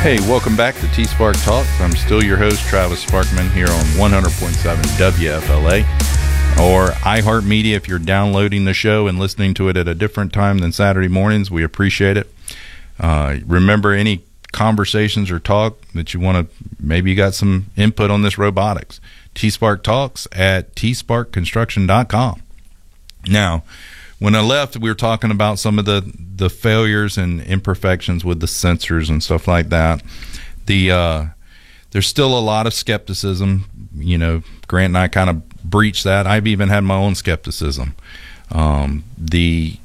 Hey, welcome back to T-Spark Talks. I'm still your host, Travis Sparkman, here on 100.7 WFLA or iHeartMedia. If you're downloading the show and listening to it at a different time than Saturday mornings, we appreciate it. Remember, any conversations or talk that you want to, maybe you got some input on this robotics, T-Spark Talks at tsparkconstruction.com. Now, when I left, we were talking about some of the failures and imperfections with the sensors and stuff like that. There's still a lot of skepticism. You know, Grant and I kind of breached that. I've even had my own skepticism. The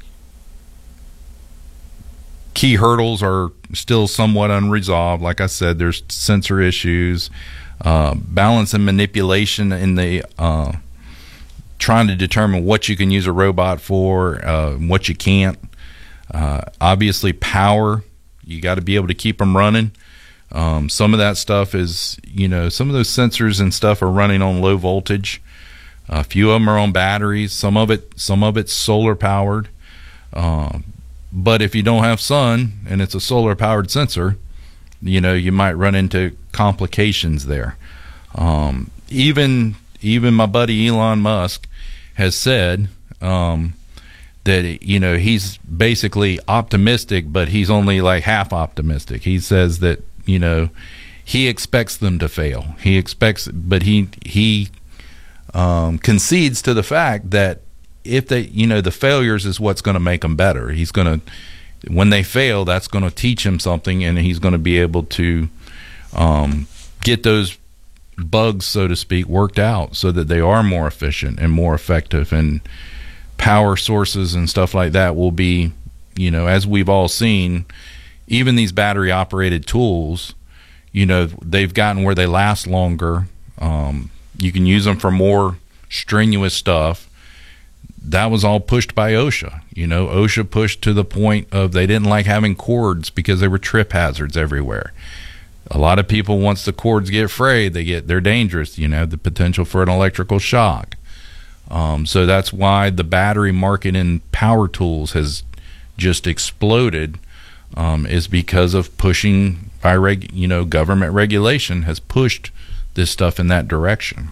key hurdles are still somewhat unresolved. Like I said, there's sensor issues, balance and manipulation in the trying to determine what you can use a robot for, what you can't. Obviously, power, you got to be able to keep them running. Some of that stuff is, you know, some of those sensors and stuff are running on low voltage. A few of them are on batteries. Some of it's solar powered. But if you don't have sun and it's a solar powered sensor, you know, you might run into complications there. Even my buddy Elon Musk has said that, you know, he's basically optimistic, but he's only like half optimistic. He says that, you know, he expects them to fail. He expects, but he concedes to the fact that if they, you know, the failures is what's going to make them better. He's going to, when they fail, that's going to teach him something, and he's going to be able to get those bugs, so to speak, worked out so that they are more efficient and more effective, and power sources and stuff like that will be, you know, as we've all seen, even these battery operated tools, you know, they've gotten where they last longer. You can use them for more strenuous stuff. That was all pushed by OSHA. You know, OSHA pushed to the point of they didn't like having cords because they were trip hazards everywhere. A lot of people, once the cords get frayed, they're dangerous. You know, the potential for an electrical shock. So that's why the battery market in power tools has just exploded. Is because of pushing by government regulation has pushed this stuff in that direction.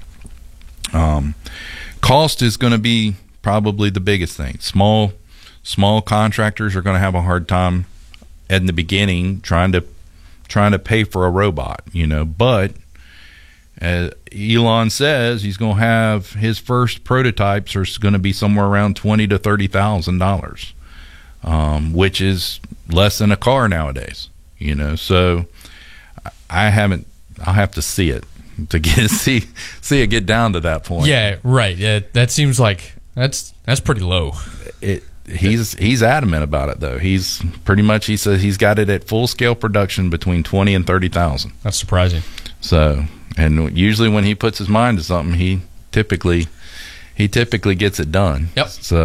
Cost is going to be probably the biggest thing. Small contractors are going to have a hard time in the beginning trying to pay for a robot, you know, but as Elon says, he's going to have his first prototypes are going to be somewhere around $20,000 to $30,000, which is less than a car nowadays, you know. So I'll have to see it to see it get down to that point. Yeah, right. Yeah, that seems like that's pretty low. He's adamant about it though. He says he's got it at full scale production between 20 and 30,000. That's surprising. So, and usually when he puts his mind to something, he typically gets it done. Yep. So